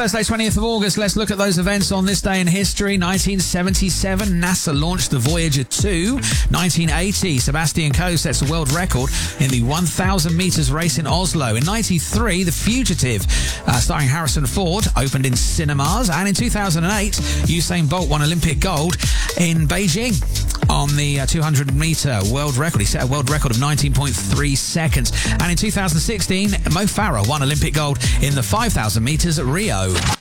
Thursday, 20th of August. Let's look at those events on this day in history. 1977, NASA launched the Voyager 2. 1980, Sebastian Coe sets a world record in the 1,000 metres race in Oslo. In 93, The Fugitive, starring Harrison Ford, opened in cinemas. And in 2008, Usain Bolt won Olympic gold in Beijing on the 200-metre world record. He set a world record of 19.3 seconds. And in 2016, Mo Farah won Olympic gold in the 5,000 metres at Rio.